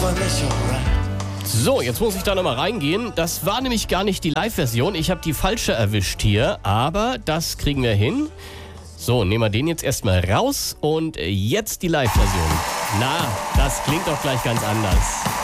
war nicht alright. So, jetzt muss ich da nochmal reingehen. Das war nämlich gar nicht die Live-Version. Ich habe die falsche erwischt hier, aber das kriegen wir hin. So, nehmen wir den jetzt erstmal raus und jetzt die Live-Version. Na, das klingt doch gleich ganz anders.